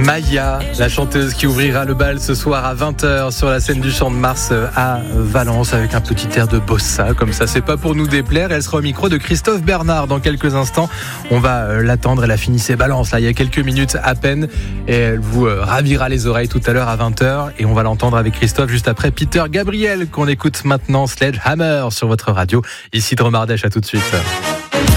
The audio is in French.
Maya, la chanteuse qui ouvrira le bal ce soir à 20h sur la scène du Champ de Mars à Valence avec un petit air de bossa, comme ça, c'est pas pour nous déplaire. Elle sera au micro de Christophe Bernard dans quelques instants. On va l'attendre, elle a fini ses balances là il y a quelques minutes à peine et elle vous ravira les oreilles tout à l'heure à 20h et on va l'entendre avec Christophe juste après Peter Gabriel qu'on écoute maintenant, Sledgehammer sur votre radio. Ici Dromardèche, à tout de suite.